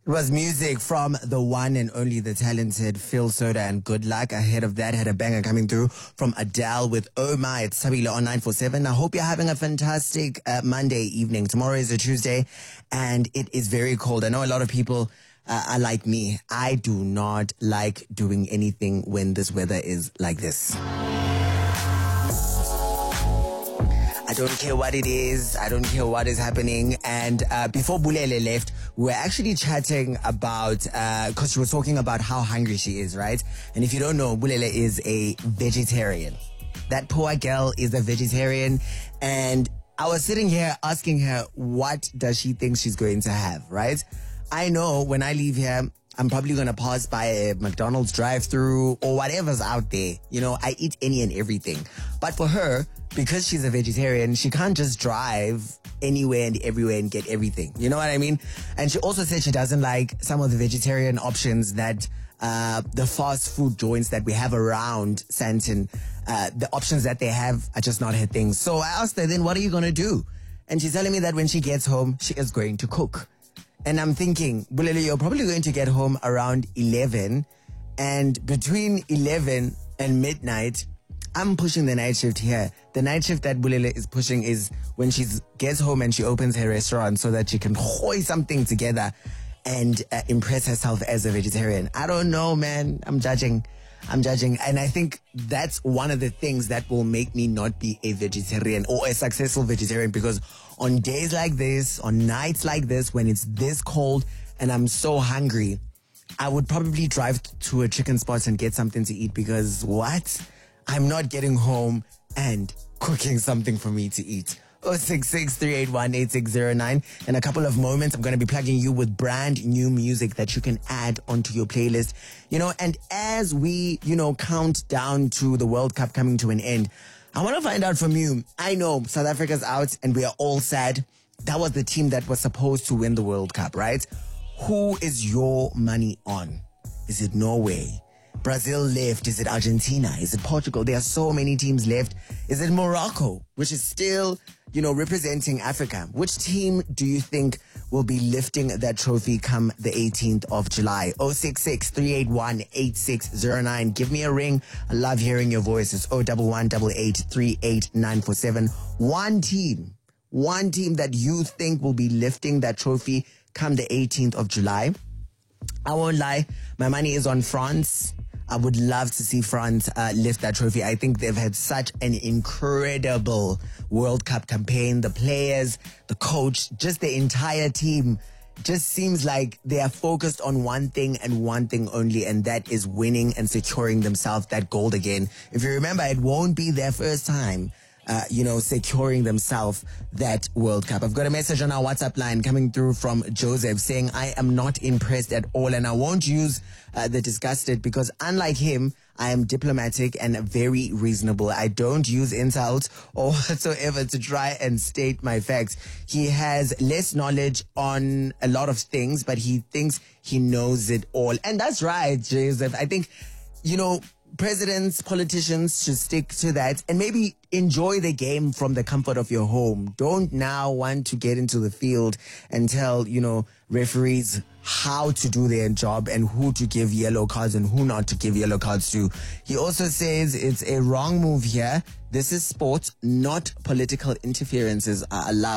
It was music from the one and only the talented Phil Soda and Good Luck. Ahead of that, had a banger coming through from Adele with Oh My. It's Sabila on 947. I hope you're having a fantastic Monday evening. Tomorrow is a Tuesday and it is very cold. I know a lot of people are like me. I do not like doing anything when this weather is like this. I don't care what it is. I don't care what is happening. And before Bulele left, we were actually chatting about, because she was talking about how hungry she is, right? And if you don't know, Bulele is a vegetarian. That poor girl is a vegetarian. And I was sitting here asking her, what does she think she's going to have, right? I know when I leave here, I'm probably going to pass by a McDonald's drive-thru or whatever's out there. You know, I eat any and everything. But for her, because she's a vegetarian, she can't just drive anywhere and everywhere and get everything. You know what I mean? And she also said she doesn't like some of the vegetarian options that the fast food joints that we have around Sandton, the options that they have are just not her thing. So I asked her, then what are you going to do? And she's telling me that when she gets home, she is going to cook. And I'm thinking, Bulele, you're probably going to get home around 11. And between 11 and midnight, I'm pushing the night shift here. The night shift that Bulele is pushing is when she gets home and she opens her restaurant so that she can hoy something together and impress herself as a vegetarian. I don't know, man. I'm judging. And I think that's one of the things that will make me not be a vegetarian or a successful vegetarian, because on days like this, on nights like this, when it's this cold and I'm so hungry, I would probably drive to a chicken spot and get something to eat, because what? I'm not getting home and cooking something for me to eat. 066-381-8609. In a couple of moments, I'm going to be plugging you with brand new music that you can add onto your playlist. You know, and as we, count down to the World Cup coming to an end, I want to find out from you. I know South Africa's out and we are all sad. That was the team that was supposed to win the World Cup, right? Who is your money on? Is it Norway? Brazil left? Is it Argentina? Is it Portugal? There are so many teams left. Is it Morocco, which is still, representing Africa? Which team do you think will be lifting that trophy come the 18th of July? 066-381-8609. Give me a ring. I love hearing your voice. It's 011-88-38947. One team that you think will be lifting that trophy come the 18th of July. I won't lie. My money is on France. I would love to see France lift that trophy. I think they've had such an incredible World Cup campaign. The players, the coach, just the entire team just seems like they are focused on one thing and one thing only, and that is winning and securing themselves that gold again. If you remember, it won't be their first time securing themselves that World Cup. I've got a message on our WhatsApp line coming through from Joseph saying, I am not impressed at all, and I won't use the disgusted, because unlike him, I am diplomatic and very reasonable. I don't use insults or whatsoever to try and state my facts. He has less knowledge on a lot of things, but he thinks he knows it all. And that's right, Joseph. I think, presidents, politicians should stick to that and maybe enjoy the game from the comfort of your home. Don't now want to get into the field and tell, referees how to do their job and who to give yellow cards and who not to give yellow cards to. He also says it's a wrong move here. This is sport, not political interferences are allowed.